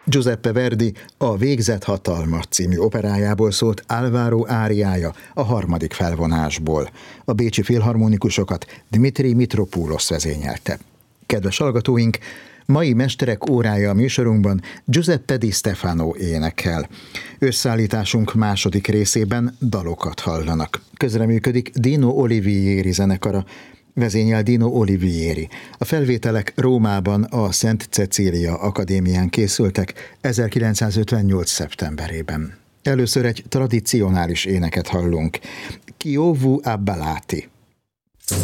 Giuseppe Verdi a Végzett hatalma című operájából szólt Álvaro áriája a harmadik felvonásból. A bécsi filharmonikusokat Dmitri Mitropoulos vezényelte. Kedves hallgatóink, mai Mesterek órája a műsorunkban Giuseppe Di Stefano énekel. Összeállításunk második részében dalokat hallanak. Közreműködik Dino Olivieri zenekara, vezényel Dino Olivieri. A felvételek Rómában a Szent Cecília Akadémián készültek 1958. szeptemberében. Először egy tradicionális éneket hallunk. Kiovu Abbelati.